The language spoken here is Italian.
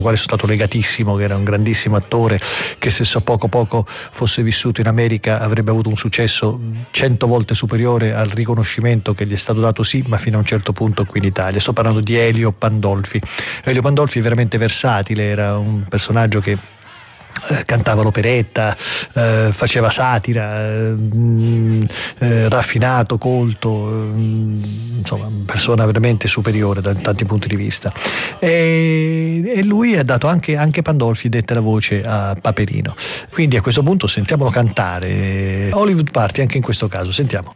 quale sono stato legatissimo, che era un grandissimo attore, che se poco fosse vissuto in America avrebbe avuto un successo 100 volte superiore al riconoscimento che gli è stato dato, sì, ma fino a un certo punto qui in Italia. Sto parlando di Elio Pandolfi. Elio Pandolfi è veramente versatile, era un personaggio che cantava l'operetta, faceva satira, raffinato, colto, insomma, persona veramente superiore da tanti punti di vista. E lui ha dato anche Pandolfi dette la voce a Paperino. Quindi a questo punto sentiamolo cantare Hollywood Party, anche in questo caso, sentiamo.